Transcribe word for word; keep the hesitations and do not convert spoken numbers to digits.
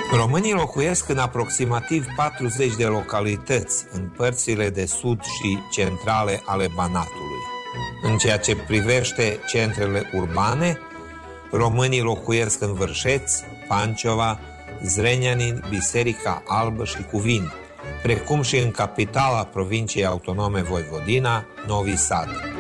Românii locuiesc în aproximativ patruzeci de localități în părțile de sud și centrale ale Banatului. În ceea ce privește centrele urbane, românii locuiesc în Vârșeț, Panciova, Zrenjanin, Biserica Albă și Cuvin, precum și în capitala provinciei autonome Voivodina, Novi Sad.